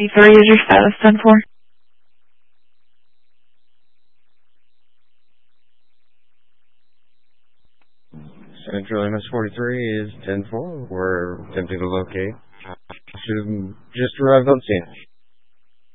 V3 is your status 10-4. Central MS-43 is 10-4. We're attempting to locate. Should have just arrived on scene.